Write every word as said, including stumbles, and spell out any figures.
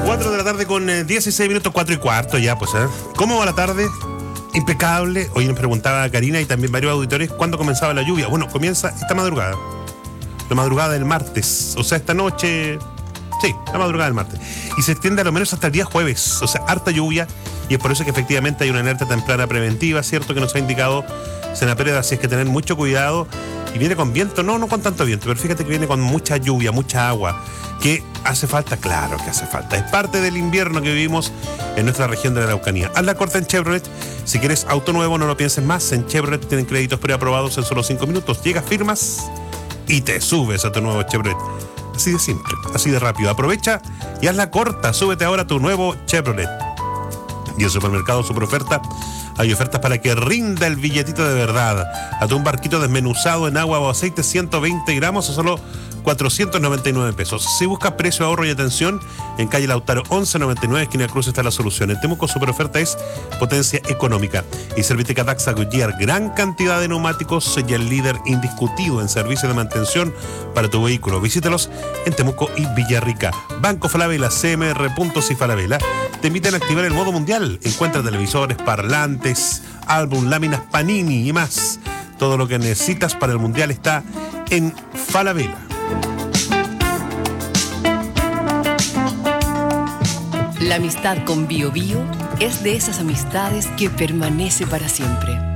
cuatro de la tarde con eh, dieciséis minutos, cuatro y cuarto ya, pues, ¿eh? ¿Cómo va la tarde? Impecable. Hoy nos preguntaba Karina y también varios auditores cuándo comenzaba la lluvia. Bueno, comienza esta madrugada. La madrugada del martes. O sea, esta noche... Sí, la madrugada del martes. Y se extiende a lo menos hasta el día jueves. O sea, harta lluvia. Y es por eso que efectivamente hay una alerta temprana preventiva, ¿cierto? Que nos ha indicado Senapred, así es que tener mucho cuidado. Y viene con viento, no, no con tanto viento, pero fíjate que viene con mucha lluvia, mucha agua. ¿Qué hace falta? Claro que hace falta. Es parte del invierno que vivimos en nuestra región de la Araucanía. Haz la corta en Chevrolet. Si quieres auto nuevo, no lo pienses más. En Chevrolet tienen créditos preaprobados en solo cinco minutos. Llegas, firmas y te subes a tu nuevo Chevrolet. Así de simple, así de rápido. Aprovecha y haz la corta. Súbete ahora a tu nuevo Chevrolet. Y en Supermercado Super Oferta hay ofertas para que rinda el billetito de verdad. Haz un barquito desmenuzado en agua o aceite ciento veinte gramos a solo cuatrocientos noventa y nueve pesos. Si buscas precio, ahorro y atención, en calle Lautaro once noventa y nueve, esquina Cruz, está la solución. En Temuco Super Oferta es potencia económica. Y Serviteca Daxa Goodyear, gran cantidad de neumáticos y el líder indiscutido en servicio de mantención para tu vehículo. Visítalos en Temuco y Villarrica. Banco Falabella, C M R Puntos y Falabella te invitan a activar el modo mundial. Encuentra televisores, parlantes, álbum, láminas Panini y más. Todo lo que necesitas para el mundial está en Falabella. La amistad con Bio Bio es de esas amistades que permanece para siempre.